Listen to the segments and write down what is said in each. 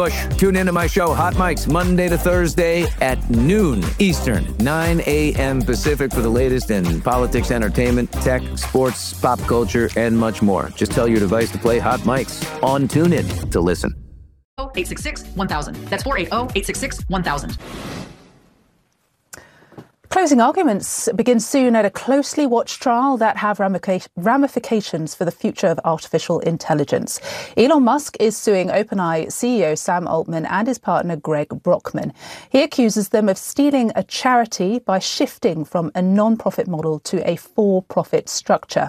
Tune into my show, Hot Mics, Monday to Thursday at noon Eastern, 9 a.m. Pacific for the latest in politics, entertainment, tech, sports, pop culture, and much more. Just tell your device to play Hot Mics on TuneIn to listen. 866-1000. That's 480-866-1000. Closing arguments begin soon at a closely watched trial that have ramifications for the future of artificial intelligence. Elon Musk is suing OpenAI CEO Sam Altman and his partner Greg Brockman. He accuses them of stealing a charity by shifting from a non-profit model to a for-profit structure.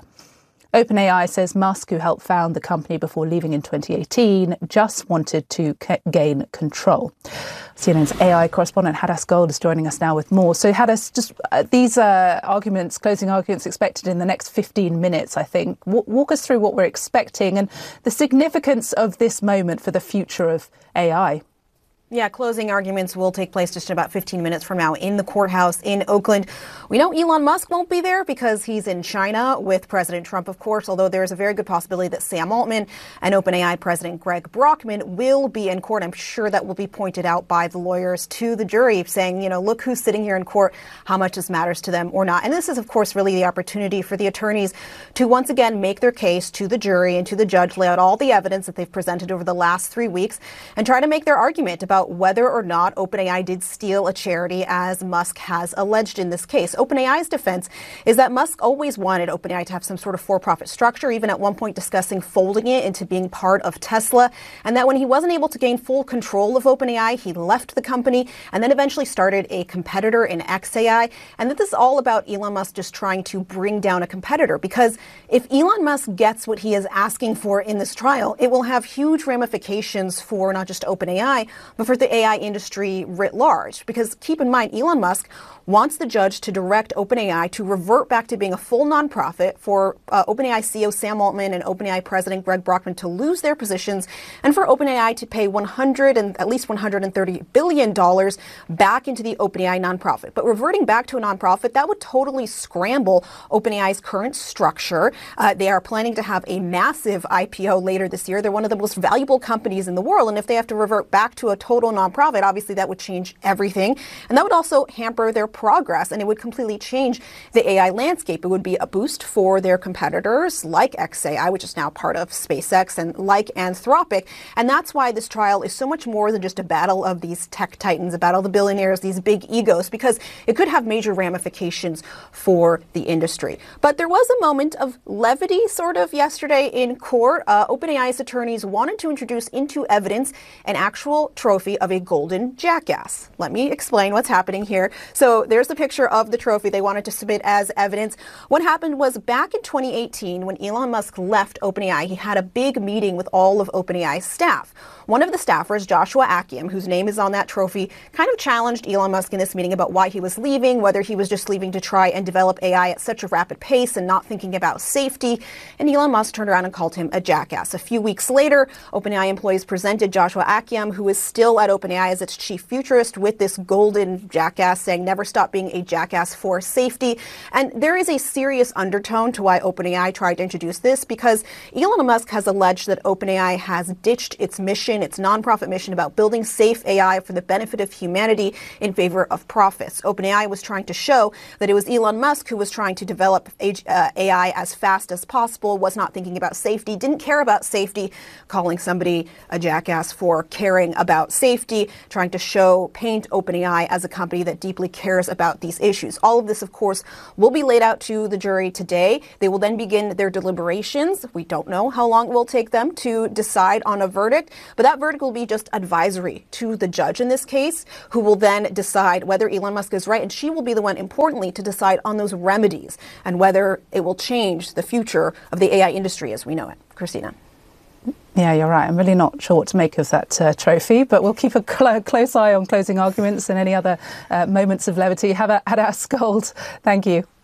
OpenAI says Musk, who helped found the company before leaving in 2018, just wanted to gain control. CNN's AI correspondent Hadas Gold is joining us now with more. So Hadas, just these arguments, closing arguments expected in the next 15 minutes, I think. Walk us through what we're expecting and the significance of this moment for the future of AI. Yeah, closing arguments will take place just in about 15 minutes from now in the courthouse in Oakland. We know Elon Musk won't be there because he's in China with President Trump, of course, although there is a very good possibility that Sam Altman and OpenAI President Greg Brockman will be in court. I'm sure that will be pointed out by the lawyers to the jury, saying, you know, look who's sitting here in court, how much this matters to them or not. And this is, of course, really the opportunity for the attorneys to once again make their case to the jury and to the judge, lay out all the evidence that they've presented over the last 3 weeks, and try to make their argument about whether or not OpenAI did steal a charity, as Musk has alleged in this case. OpenAI's defense is that Musk always wanted OpenAI to have some sort of for-profit structure, even at one point discussing folding it into being part of Tesla, and that when he wasn't able to gain full control of OpenAI, he left the company and then eventually started a competitor in xAI, and that this is all about Elon Musk just trying to bring down a competitor, because if Elon Musk gets what he is asking for in this trial, it will have huge ramifications for not just OpenAI, but for the AI industry writ large. Because keep in mind, Elon Musk wants the judge to direct OpenAI to revert back to being a full nonprofit, for OpenAI CEO Sam Altman and OpenAI President Greg Brockman to lose their positions, and for OpenAI to pay at least $130 billion back into the OpenAI nonprofit. But reverting back to a nonprofit, that would totally scramble OpenAI's current structure. They are planning to have a massive IPO later this year. They're one of the most valuable companies in the world, and if they have to revert back to a total nonprofit, obviously that would change everything, and that would also hamper their progress, and it would completely change the AI landscape. It would be a boost for their competitors like xAI, which is now part of SpaceX, and like Anthropic. And that's why this trial is so much more than just a battle of these tech titans, a battle of the billionaires, these big egos, because it could have major ramifications for the industry. But there was a moment of levity sort of yesterday in court. OpenAI's attorneys wanted to introduce into evidence an actual trophy of a golden jackass. Let me explain what's happening here. So there's the picture of the trophy they wanted to submit as evidence. What happened was back in 2018, when Elon Musk left OpenAI, he had a big meeting with all of OpenAI's staff. One of the staffers, Joshua Akiem, whose name is on that trophy, kind of challenged Elon Musk in this meeting about why he was leaving, whether he was just leaving to try and develop AI at such a rapid pace and not thinking about safety. And Elon Musk turned around and called him a jackass. A few weeks later, OpenAI employees presented Joshua Akiem, who is still at OpenAI as its chief futurist, with this golden jackass, saying never stop being a jackass for safety. And there is a serious undertone to why OpenAI tried to introduce this, because Elon Musk has alleged that OpenAI has ditched its mission, its nonprofit mission about building safe AI for the benefit of humanity in favor of profits. OpenAI was trying to show that it was Elon Musk who was trying to develop AI as fast as possible, was not thinking about safety, didn't care about safety, calling somebody a jackass for caring about safety, trying to paint OpenAI as a company that deeply cares about these issues. All of this, of course, will be laid out to the jury today. They will then begin their deliberations. We don't know how long it will take them to decide on a verdict, but that verdict will be just advisory to the judge in this case, who will then decide whether Elon Musk is right, and she will be the one, importantly, to decide on those remedies and whether it will change the future of the AI industry as we know it. Christina. Yeah, you're right. I'm really not sure what to make of that trophy, but we'll keep a close eye on closing arguments and any other moments of levity. Hadas Gold, thank you.